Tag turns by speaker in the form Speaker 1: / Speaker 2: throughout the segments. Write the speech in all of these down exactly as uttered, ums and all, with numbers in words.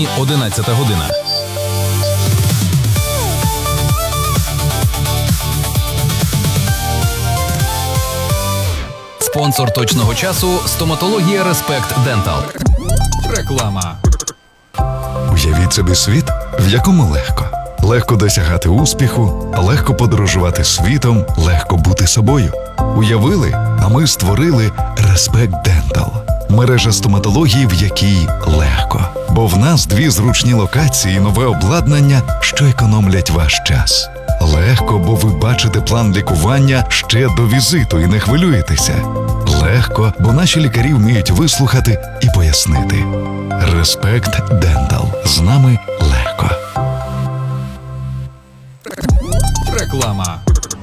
Speaker 1: одинадцята година. Спонсор точного часу – стоматологія Респект Дентал. Реклама.
Speaker 2: Уявіть собі світ, в якому легко. Легко досягати успіху, легко подорожувати світом, легко бути собою. Уявили, а ми створили Респект Дентал. Мережа стоматології, в якій легко. Бо в нас дві зручні локації і нове обладнання, що економлять ваш час. Легко, бо ви бачите план лікування ще до візиту і не хвилюєтеся. Легко, бо наші лікарі вміють вислухати і пояснити. Респект Дентал. З нами легко.
Speaker 1: Реклама.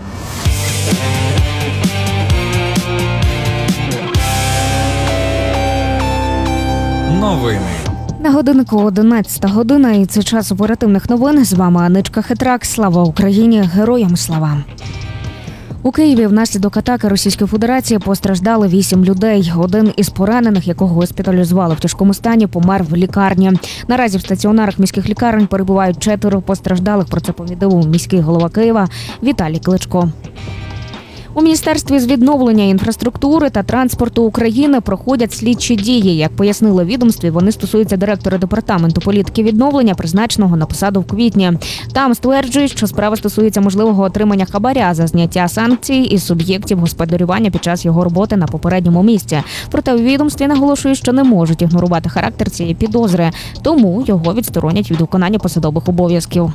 Speaker 1: Новини.
Speaker 3: На годинку одинадцята година, і це час оперативних новин. З вами Аничка Хитрак. Слава Україні! Героям слава! У Києві внаслідок атаки Російської Федерації постраждали вісім людей. Один із поранених, якого госпіталізували в тяжкому стані, помер в лікарні. Наразі в стаціонарах міських лікарень перебувають четверо постраждалих. Про це повідомив міський голова Києва Віталій Кличко. У Міністерстві з відновлення інфраструктури та транспорту України проходять слідчі дії. Як пояснили відомстві, вони стосуються директора департаменту політики відновлення, призначеного на посаду в квітні. Там стверджують, що справа стосується можливого отримання хабаря за зняття санкцій із суб'єктів господарювання під час його роботи на попередньому місці. Проте у відомстві наголошують, що не можуть ігнорувати характер цієї підозри, тому його відсторонять від виконання посадових обов'язків.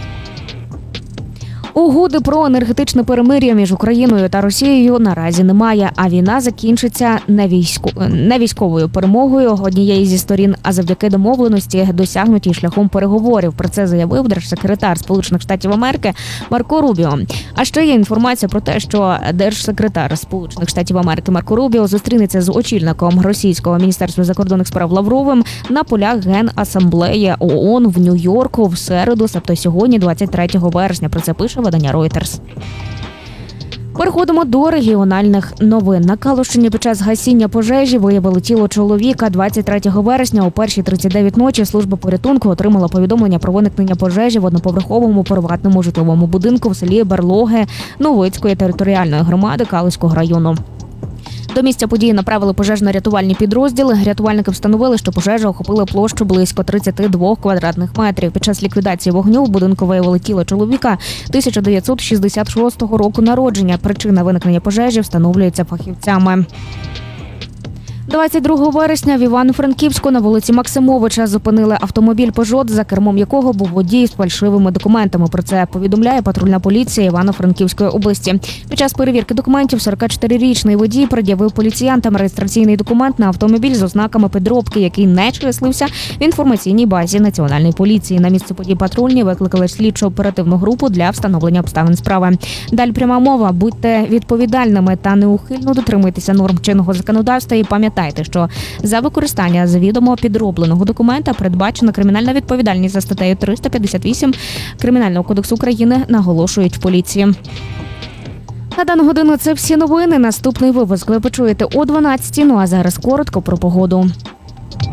Speaker 3: Угоди про енергетичне перемир'я між Україною та Росією наразі немає, а війна закінчиться не, військо... не військовою перемогою однієї зі сторін, а завдяки домовленості, досягнутій шляхом переговорів. Про це заявив держсекретар Сполучених Штатів Америки Марко Рубіо. А ще є інформація про те, що держсекретар Сполучених Штатів Америки Марко Рубіо зустрінеться з очільником російського міністерства закордонних справ Лавровим на полях Генасамблеї ООН в Нью-Йорку в середу, тобто сьогодні, двадцять третього вересня. Про це пише видання Reuters. Переходимо до регіональних новин. На Калущині під час гасіння пожежі виявили тіло чоловіка. двадцять третього вересня о першій тридцять дев'ять ночі служба порятунку отримала повідомлення про виникнення пожежі в одноповерховому приватному житловому будинку в селі Берлоги Новицької територіальної громади Калузького району. До місця події направили пожежно-рятувальні підрозділи. Рятувальники встановили, що пожежа охопила площу близько тридцять два квадратних метрів. Під час ліквідації вогню в будинку виявили тіло чоловіка тисяча дев'ятсот шістдесят шостого року народження. Причина виникнення пожежі встановлюється фахівцями. двадцять другого вересня в Івано-Франківську на вулиці Максимовича зупинили автомобіль «Пежот», за кермом якого був водій з фальшивими документами. Про це повідомляє патрульна поліція Івано-Франківської області. Під час перевірки документів сорокачотирирічний водій пред'явив поліціянтам реєстраційний документ на автомобіль з ознаками підробки, який не числився в інформаційній базі Національної поліції. На місце подій патрульні викликали слідчо-оперативну групу для встановлення обставин справи. Далі пряма мова. Будьте відповідальними та неухильно дотримуйтеся норм чинного законодавства і пам'ятайте, Пам'ятайте, що за використання завідомо підробленого документа передбачена кримінальна відповідальність за статтею триста п'ятдесят вісім Кримінального кодексу України, наголошують в поліції. На дану годину це всі новини. Наступний випуск ви почуєте о дванадцятій. Ну а зараз коротко про погоду.